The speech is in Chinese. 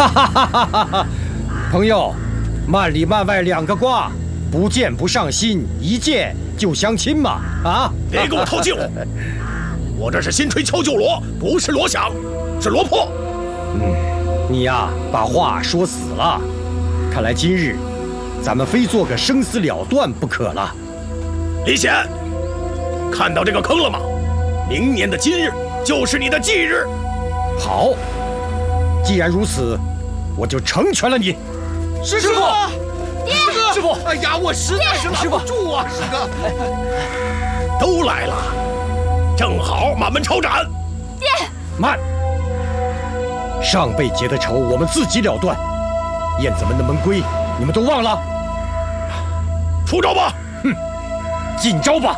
哈哈哈哈哈哈！朋友，慢里慢外两个卦，不见不上心，一见就相亲嘛！啊！ 别给我套近乎！我这是新锤敲旧锣，不是锣响，是锣破。 你呀，把话说死了。看来今日咱们非做个生死了断不可了。 李显，看到这个坑了吗？明年的今日就是你的忌日。 好，既然如此，我就成全了你。 师傅， 爹， 师傅，哎呀，我实在是拦不住啊，师哥。 都来了，正好满门抄斩。 爹， 慢！上辈结的仇，我们自己了断。燕子门的门规，你们都忘了？ 出招吧！ 哼，进招吧！